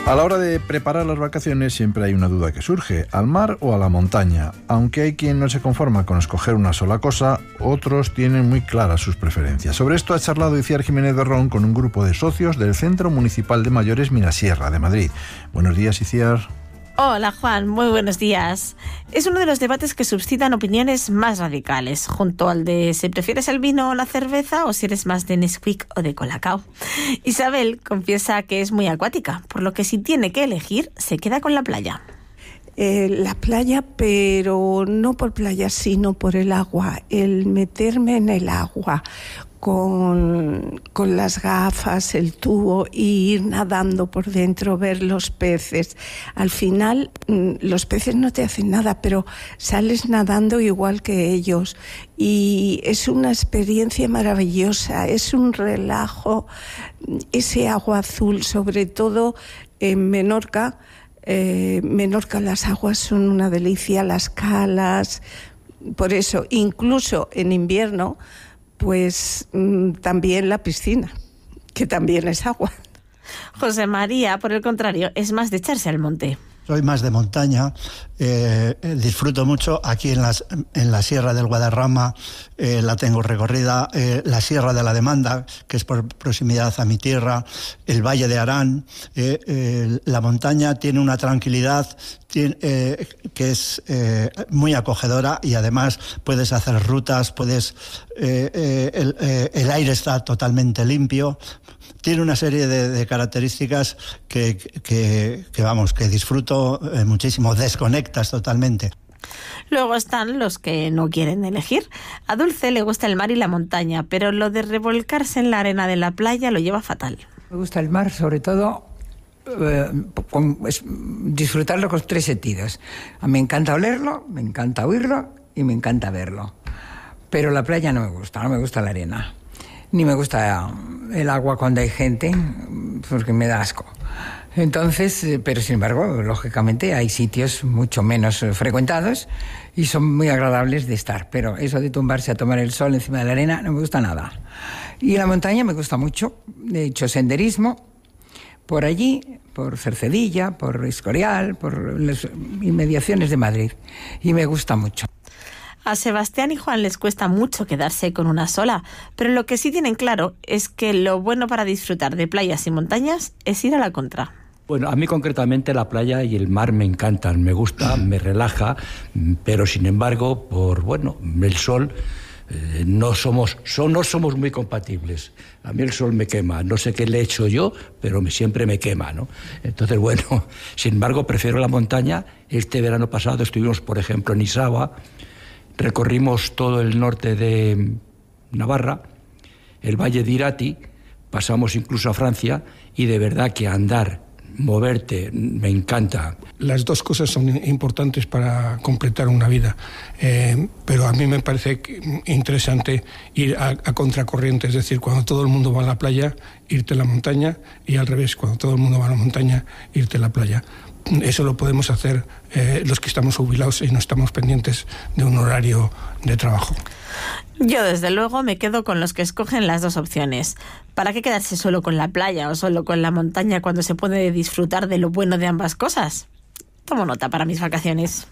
A la hora de preparar las vacaciones siempre hay una duda que surge, ¿al mar o a la montaña? Aunque hay quien no se conforma con escoger una sola cosa, otros tienen muy claras sus preferencias. Sobre esto ha charlado Itziar Jiménez Berrón con un grupo de socios del Centro Municipal de Mayores Mirasierra de Madrid. Buenos días, Itziar. Hola Juan, muy buenos días. Es uno de los debates que suscitan opiniones más radicales, junto al de si prefieres el vino o la cerveza o si eres más de Nesquik o de Colacao. Isabel confiesa que es muy acuática, por lo que si tiene que elegir, se queda con la playa. La playa, pero no por playa, sino por el agua. El meterme en el agua con las gafas, el tubo, y ir nadando por dentro, ver los peces. Al final, los peces no te hacen nada, pero sales nadando igual que ellos. Y es una experiencia maravillosa, es un relajo. Ese agua azul, sobre todo en Menorca. Menorca, las aguas son una delicia, las calas. Por eso, incluso en invierno, pues también la piscina, que también es agua. José María, por el contrario, es más de echarse al monte. Soy más de montaña, disfruto mucho aquí en la Sierra del Guadarrama, la tengo recorrida, la Sierra de la Demanda, que es por proximidad a mi tierra, el Valle de Arán. La montaña tiene una tranquilidad que es muy acogedora, y además puedes hacer rutas, el aire está totalmente limpio. Tiene una serie de características que disfruto muchísimo, desconectas totalmente. Luego están los que no quieren elegir. A Dulce le gusta el mar y la montaña, pero lo de revolcarse en la arena de la playa lo lleva fatal. Me gusta el mar, sobre todo disfrutarlo con 3 sentidos. Me encanta olerlo, me encanta oírlo y me encanta verlo. Pero la playa no me gusta la arena. Ni me gusta el agua cuando hay gente, porque me da asco. Entonces, pero sin embargo, lógicamente hay sitios mucho menos frecuentados y son muy agradables de estar. Pero eso de tumbarse a tomar el sol encima de la arena no me gusta nada. Y la montaña me gusta mucho. He hecho senderismo por allí, por Cercedilla, por Escorial, por las inmediaciones de Madrid. Y me gusta mucho. A Sebastián y Juan les cuesta mucho quedarse con una sola, pero lo que sí tienen claro es que lo bueno para disfrutar de playas y montañas es ir a la contra. Bueno, a mí concretamente la playa y el mar me encantan, me gusta, me relaja, pero sin embargo, el sol, no somos muy compatibles. A mí el sol me quema, no sé qué le he hecho yo, pero siempre me quema, ¿no? Entonces, sin embargo, prefiero la montaña. Este verano pasado estuvimos, por ejemplo, en Isaba. Recorrimos todo el norte de Navarra, el Valle de Irati, pasamos incluso a Francia, y de verdad que moverte, me encanta. Las dos cosas son importantes para completar una vida, pero a mí me parece interesante ir a contracorriente, es decir, cuando todo el mundo va a la playa, irte a la montaña, y al revés, cuando todo el mundo va a la montaña, irte a la playa. Eso lo podemos hacer los que estamos jubilados y no estamos pendientes de un horario de trabajo. Yo, desde luego, me quedo con los que escogen las dos opciones. ¿Para qué quedarse solo con la playa o solo con la montaña cuando se puede disfrutar de lo bueno de ambas cosas? Tomo nota para mis vacaciones.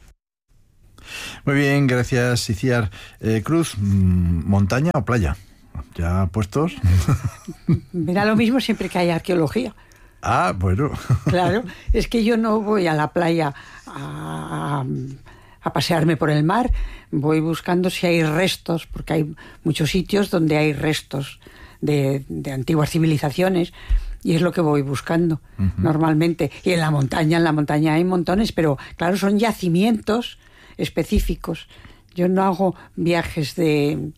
Muy bien, gracias, Itziar. Cruz, ¿montaña o playa? ¿Ya puestos? Me da lo mismo siempre que haya arqueología. Ah, bueno. Claro, es que yo no voy a la playa a pasearme por el mar, voy buscando si hay restos, porque hay muchos sitios donde hay restos de antiguas civilizaciones, y es lo que voy buscando normalmente. Y en la montaña hay montones, pero claro, son yacimientos específicos. Yo no hago viajes de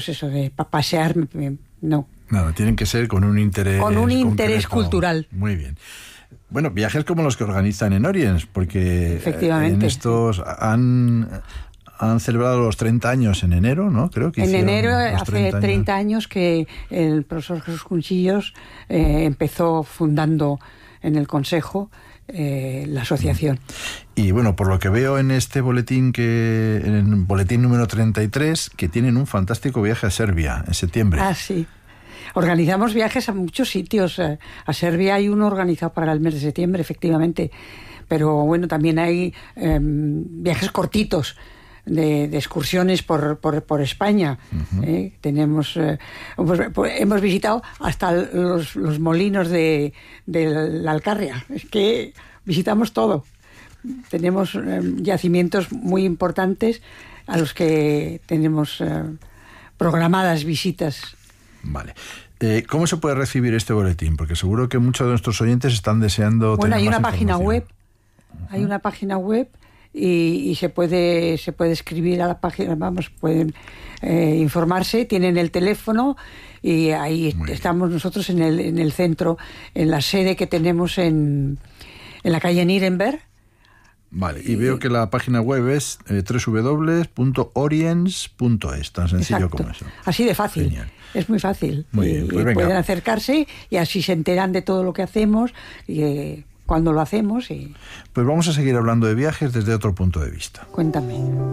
pasearme, no. No, tienen que ser con un interés... Con un interés cultural. Muy bien. Bueno, viajes como los que organizan en Oriens, porque efectivamente, en estos han celebrado los 30 años en enero, ¿no? Creo que en enero, hace 30 años que el profesor Jesús Cunchillos empezó fundando en el Consejo la asociación. Y bueno, por lo que veo en este boletín, en el boletín número 33, que tienen un fantástico viaje a Serbia en septiembre. Ah, sí. Organizamos viajes a muchos sitios. A Serbia hay uno organizado para el mes de septiembre, efectivamente. Pero bueno, también hay viajes cortitos de excursiones por España. Tenemos hemos visitado hasta los molinos de la Alcarria. Es que visitamos todo. Tenemos yacimientos muy importantes a los que tenemos programadas visitas. Vale. ¿Cómo se puede recibir este boletín? Porque seguro que muchos de nuestros oyentes están deseando tener más información. Hay una página web y se puede escribir a la página, pueden informarse, tienen el teléfono y ahí estamos nosotros en el centro, en la sede que tenemos en la calle Nirenberg. Vale, y veo que la página web es www.oriens.es, tan sencillo. Exacto. Como eso. Así de fácil. Genial. Es muy fácil. Muy bien, pues venga. Pueden acercarse y así se enteran de todo lo que hacemos y cuando lo hacemos. Pues vamos a seguir hablando de viajes desde otro punto de vista. Cuéntame.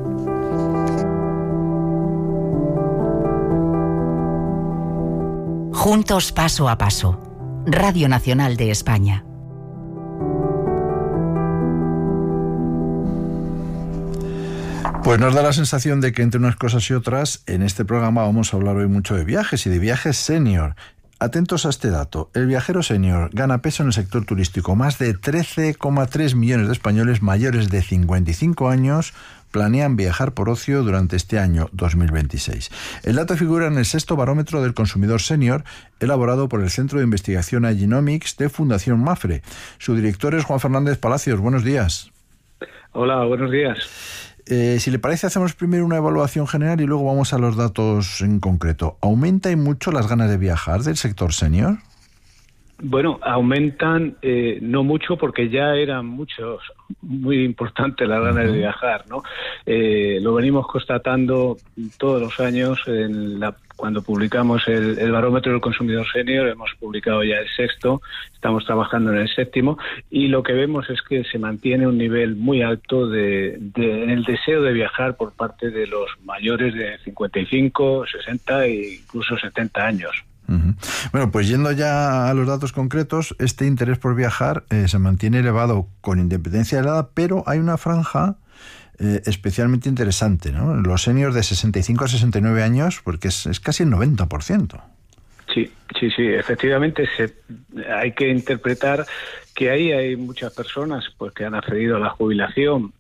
Juntos paso a paso. Radio Nacional de España. Pues nos da la sensación de que entre unas cosas y otras, en este programa vamos a hablar hoy mucho de viajes y de viajes senior. Atentos a este dato. El viajero senior gana peso en el sector turístico. Más de 13,3 millones de españoles mayores de 55 años planean viajar por ocio durante este año 2026. El dato figura en el 6º barómetro del consumidor senior, elaborado por el Centro de Investigación Aginomics de Fundación Mafre. Su director es Juan Fernández Palacios. Buenos días. Hola, buenos días. Si le parece, hacemos primero una evaluación general y luego vamos a los datos en concreto. ¿Aumenta y mucho las ganas de viajar del sector senior? Bueno, aumentan no mucho porque ya eran muchos, muy importantes las ganas de viajar, ¿no? Lo venimos constatando todos los años cuando publicamos el barómetro del consumidor senior. Hemos publicado ya el 6º, estamos trabajando en el 7º y lo que vemos es que se mantiene un nivel muy alto en el deseo de viajar por parte de los mayores de 55, 60 e incluso 70 años. Bueno, pues yendo ya a los datos concretos, este interés por viajar se mantiene elevado con independencia de la edad, pero hay una franja especialmente interesante, ¿no? Los seniors de 65 a 69 años, porque es casi el 90%. Sí, efectivamente hay que interpretar que ahí hay muchas personas pues que han accedido a la jubilación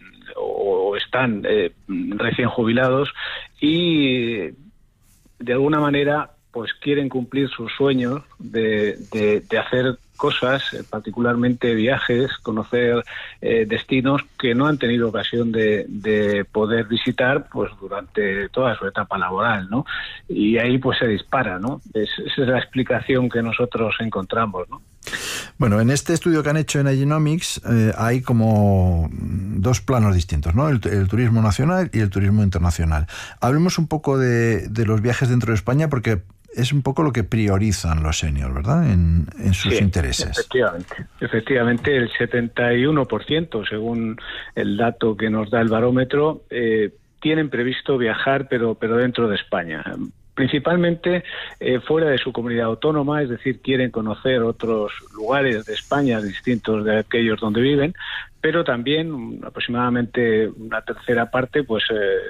o están recién jubilados y de alguna manera pues quieren cumplir sus sueños de hacer cosas, particularmente viajes, conocer destinos que no han tenido ocasión de poder visitar pues durante toda su etapa laboral, ¿no? Y ahí pues se dispara, ¿no? Esa es la explicación que nosotros encontramos, ¿no? Bueno, en este estudio que han hecho en Aginomics hay como dos planos distintos, ¿no? El turismo nacional y el turismo internacional. Hablemos un poco de los viajes dentro de España porque es un poco lo que priorizan los seniors, ¿verdad? En sus intereses. Efectivamente, el 71%, según el dato que nos da el barómetro, tienen previsto viajar, pero dentro de España. Principalmente fuera de su comunidad autónoma, es decir, quieren conocer otros lugares de España distintos de aquellos donde viven, pero también aproximadamente una tercera parte pues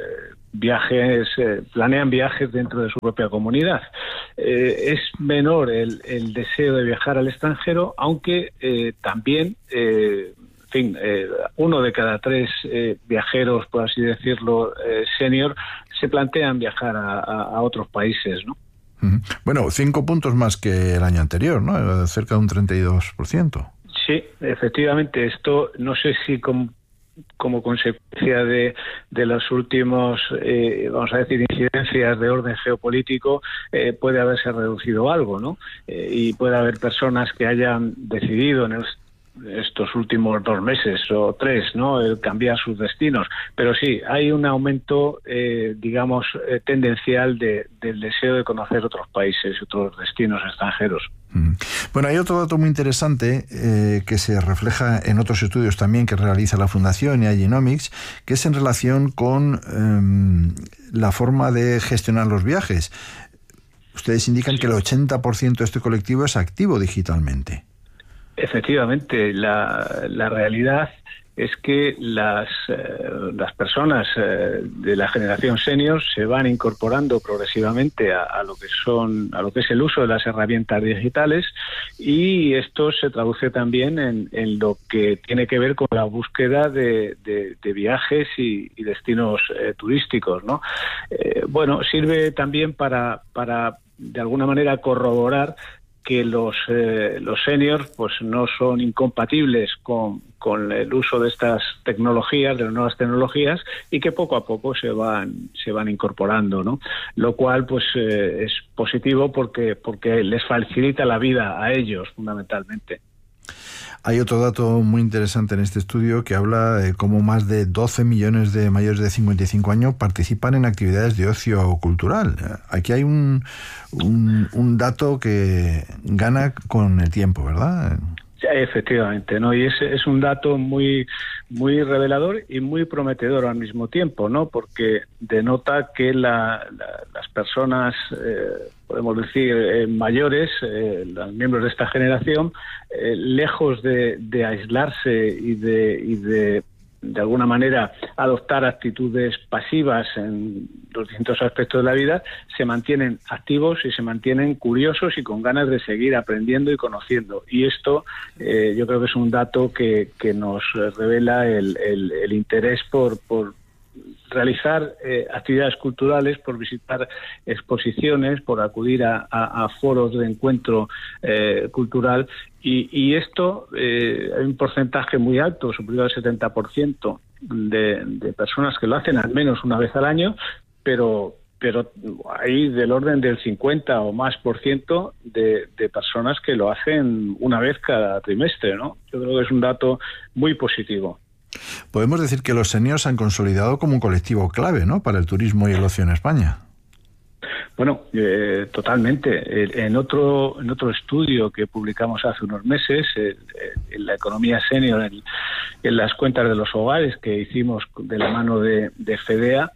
planean viajes dentro de su propia comunidad. Es menor el deseo de viajar al extranjero, aunque también uno de cada 3 viajeros, por así decirlo, senior, se plantean viajar a otros países, ¿no? Bueno, 5 puntos más que el año anterior, ¿no? Cerca de un 32%. Sí, efectivamente. Esto no sé si como consecuencia de los últimos, vamos a decir, incidencias de orden geopolítico, puede haberse reducido algo, ¿no? Y puede haber personas que hayan decidido en estos últimos 2 meses o 3, ¿no? El cambiar sus destinos. Pero sí, hay un aumento, tendencial del deseo de conocer otros países y otros destinos extranjeros. Bueno, hay otro dato muy interesante que se refleja en otros estudios también que realiza la Fundación y Aginomics, que es en relación con la forma de gestionar los viajes. Ustedes indican que el 80% de este colectivo es activo digitalmente. Efectivamente, la realidad es que las personas de la generación senior se van incorporando progresivamente a lo que es el uso de las herramientas digitales, y esto se traduce también en lo que tiene que ver con la búsqueda de viajes y destinos turísticos, ¿no? Sirve también para de alguna manera corroborar que los seniors pues no son incompatibles con el uso de estas tecnologías, de las nuevas tecnologías, y que poco a poco se van incorporando, ¿no? Lo cual pues es positivo porque les facilita la vida a ellos fundamentalmente. Hay otro dato muy interesante en este estudio que habla de cómo más de 12 millones de mayores de 55 años participan en actividades de ocio cultural. Aquí hay un dato que gana con el tiempo, ¿verdad? Sí, efectivamente, ¿no? Y es un dato muy muy revelador y muy prometedor al mismo tiempo, ¿no? Porque denota que las personas, podemos decir, mayores, los miembros de esta generación, lejos de aislarse y de alguna manera adoptar actitudes pasivas en los distintos aspectos de la vida, se mantienen activos y se mantienen curiosos y con ganas de seguir aprendiendo y conociendo. Y esto yo creo que es un dato que nos revela el interés por realizar actividades culturales, por visitar exposiciones, por acudir a foros de encuentro cultural, y esto hay un porcentaje muy alto, superior al 70% de personas que lo hacen al menos una vez al año, pero hay del orden del 50 o más % de personas que lo hacen una vez cada trimestre, ¿no? Yo creo que es un dato muy positivo. Podemos decir que los seniors se han consolidado como un colectivo clave, ¿no?, para el turismo y el ocio en España. Bueno, totalmente. En otro estudio que publicamos hace unos meses, en la economía senior, en las cuentas de los hogares que hicimos de la mano de FEDEA,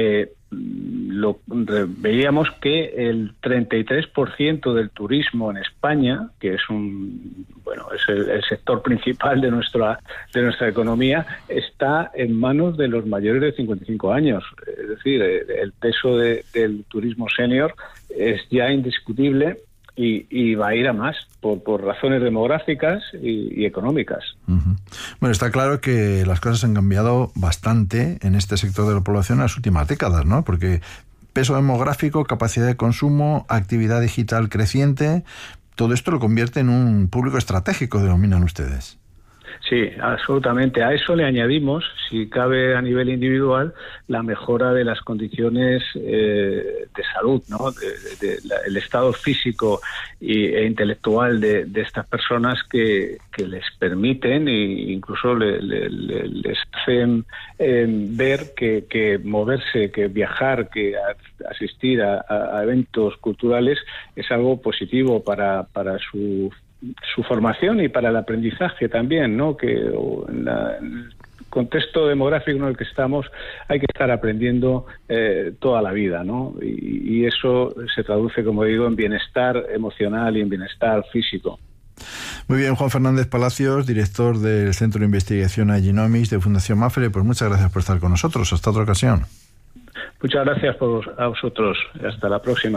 veíamos que el 33% del turismo en España, que es el sector principal de nuestra economía, está en manos de los mayores de 55 años. Es decir, el peso del turismo senior es ya indiscutible y va a ir a más por razones demográficas y económicas. Uh-huh. Bueno, está claro que las cosas han cambiado bastante en este sector de la población en las últimas décadas, ¿no? Porque peso demográfico, capacidad de consumo, actividad digital creciente, todo esto lo convierte en un público estratégico, denominan ustedes. Sí, absolutamente. A eso le añadimos, si cabe a nivel individual, la mejora de las condiciones de salud, ¿no? El estado físico e intelectual de estas personas que les permiten e incluso les hacen ver que moverse, que viajar, que asistir a eventos culturales es algo positivo para su formación y para el aprendizaje también, ¿no? Que en el contexto demográfico en el que estamos hay que estar aprendiendo toda la vida, ¿no? Y eso se traduce, como digo, en bienestar emocional y en bienestar físico. Muy bien, Juan Fernández Palacios, director del Centro de Investigación Genomics de Fundación Mapfre, pues muchas gracias por estar con nosotros. Hasta otra ocasión. Muchas gracias a vosotros. Hasta la próxima.